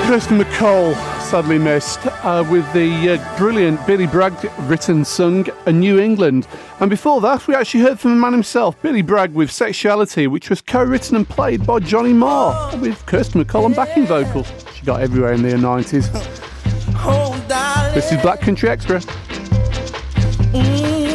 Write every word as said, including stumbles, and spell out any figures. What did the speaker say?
Kirsten MacColl, sadly missed, uh, with the uh, brilliant Billy Bragg written sung A New England. And before that, we actually heard from the man himself, Billy Bragg, with Sexuality, which was co-written and played by Johnny Marr, with Kirsten MacColl on backing vocals. She got everywhere in the nineties. This is Black Country Extra. Mm.